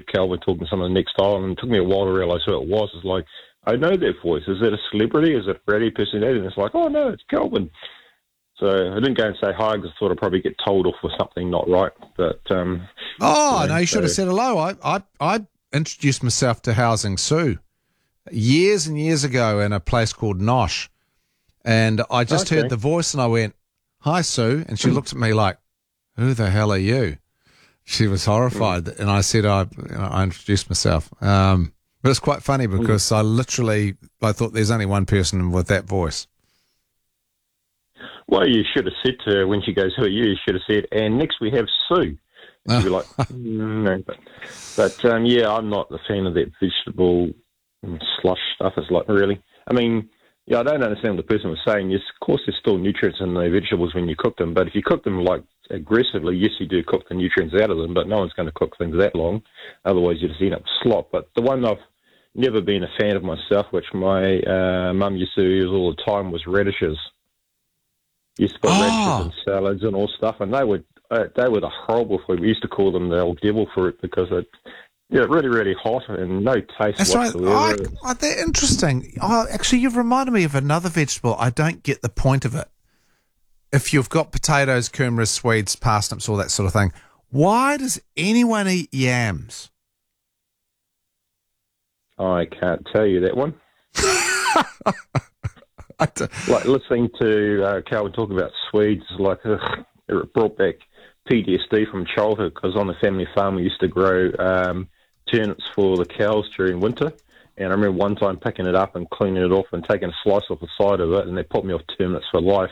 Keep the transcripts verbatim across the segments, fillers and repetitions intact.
Calvin talking to someone next time, and it took me a while to realise who it was. It's like, I know that voice. Is it a celebrity? Is it a radio personality? And it's like, oh, no, it's Calvin. So I didn't go and say hi because I thought I'd probably get told off for something not right. But um, Oh, you know, no, you so, should have said hello. I, I, I introduced myself to Housing Sue years and years ago in a place called Nosh. And I just okay. heard the voice and I went, hi, Sue. And she looked at me like, who the hell are you? She was horrified. Mm. And I said, I, you know, I introduced myself. Um, but it's quite funny because mm. I literally, I thought there's only one person with that voice. Well, you should have said to her when she goes, who are you? You should have said, and next we have Sue. She'd be like, mm, no. But, but um, yeah, I'm not a fan of that vegetable slush stuff. It's like, really? I mean, yeah, I don't understand what the person was saying. Yes, of course, there's still nutrients in the vegetables when you cook them, but if you cook them like aggressively, yes, you do cook the nutrients out of them, but no one's going to cook things that long. Otherwise, you just end up slop. But the one I've never been a fan of myself, which my uh, mum used to use all the time, was radishes. Used to put oh. radishes in salads and all stuff, and they were uh, they were the horrible fruit. We used to call them the old devil fruit because it yeah really really hot and no taste That's whatsoever. right. Oh, oh, they're interesting. Oh, actually, you've reminded me of another vegetable. I don't get the point of it. If you've got potatoes, kumaras, swedes, parsnips, all that sort of thing, why does anyone eat yams? I can't tell you that one. Like listening to uh, Calvin talk about Swedes, like ugh, it brought back P T S D from childhood because on the family farm we used to grow um, turnips for the cows during winter. And I remember one time picking it up and cleaning it off and taking a slice off the side of it, and they put me off turnips for life.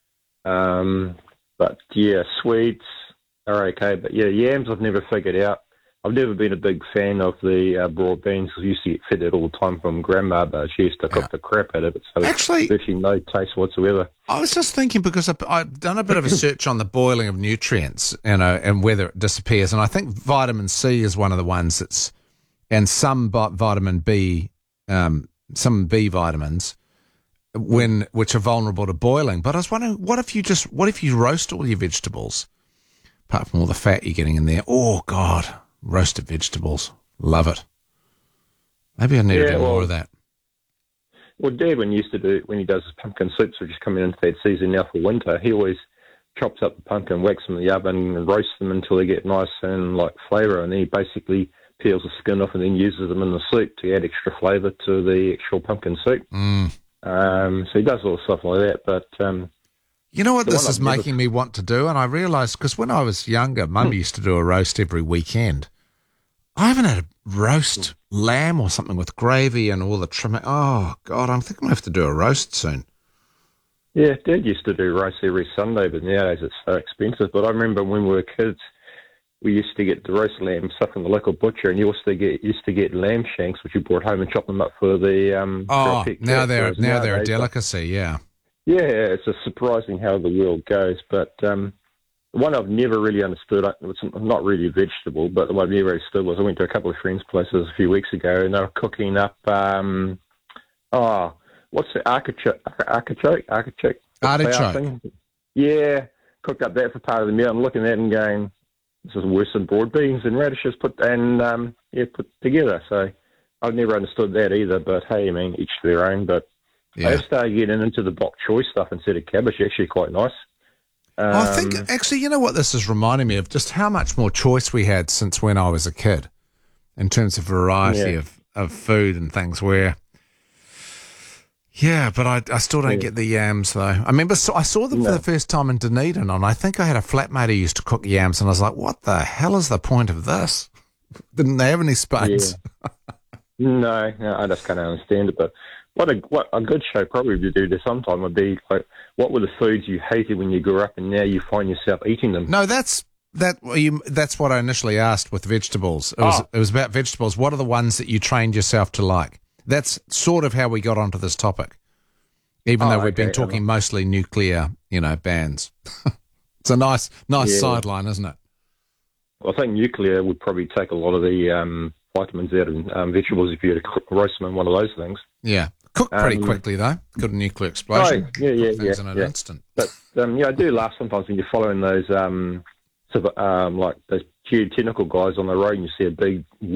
Um, but yeah, Swedes are okay. But yeah, yams I've never figured out. I've never been a big fan of the uh, broad beans because I used to get fed it all the time from Grandma, but she used to cook yeah. the crap out of it. So actually, there's actually no taste whatsoever. I was just thinking because I've, I've done a bit of a search on the boiling of nutrients, you know, and whether it disappears. And I think vitamin C is one of the ones that's, and some vitamin B, um, some B vitamins, when which are vulnerable to boiling. But I was wondering, what if you just, what if you roast all your vegetables, apart from all the fat you're getting in there? Oh God. Roasted vegetables. Love it. Maybe I need yeah, to do well, more of that. Well, Dad, when he used to do, when he does his pumpkin soups, which is coming into that season now for winter, he always chops up the pumpkin, whacks them in the oven, and roasts them until they get nice and like flavour, and then he basically peels the skin off and then uses them in the soup to add extra flavour to the actual pumpkin soup. Mm. Um, so he does all stuff like that, but... Um, You know what this is making me want to do? And I realised, because when I was younger, Mum used to do a roast every weekend. I haven't had a roast lamb or something with gravy and all the trimming. Oh, God, I'm thinking I have to do a roast soon. Yeah, Dad used to do roast every Sunday, but nowadays it's so expensive. But I remember when we were kids, we used to get the roast lamb stuff from the local butcher, and you also get, used to get lamb shanks, which you brought home and chop them up for the... Um, oh, now they're, now they're a delicacy, yeah. Yeah, it's just surprising how the world goes. But um, the one I've never really understood, it's not really a vegetable, but the one I've never understood was I went to a couple of friends' places a few weeks ago, and they were cooking up, um, oh, what's the artichoke? Artichoke? Artichoke? Artichoke. Yeah, cooked up that for part of the meal. I'm looking at it and going, this is worse than broad beans and radishes put and um, yeah put together. So I've never understood that either. But hey, I mean, each to their own. But yeah. I have started getting into the bok choy stuff instead of cabbage. Actually, quite nice. Um, I think actually, you know what this is reminding me of? Just how much more choice we had since when I was a kid, in terms of variety yeah. of, of food and things. Where, yeah, but I I still don't yeah. get the yams though. I remember so I saw them no. for the first time in Dunedin, and I think I had a flatmate who used to cook yams, and I was like, what the hell is the point of this? Didn't they have any spoons? Yeah. no, no, I just can't understand it, but. What a what a good show probably to do this sometime would be like, what were the foods you hated when you grew up and now you find yourself eating them? No, that's that you. That's what I initially asked with vegetables. It was oh. it was about vegetables. What are the ones that you trained yourself to like? That's sort of how we got onto this topic, even oh, though we've okay. been talking mostly nuclear, you know, bands. It's a nice nice yeah. sideline, isn't it? Well, I think nuclear would probably take a lot of the um, vitamins out of um, vegetables if you were to cook, roast them in one of those things. Yeah. Cooked pretty um, quickly, though. Got a nuclear explosion. Oh, yeah, yeah, things yeah. in an yeah. instant. But, um, yeah, I do laugh sometimes when you're following those, um, sort of, um, like those geotechnical guys on the road and you see a big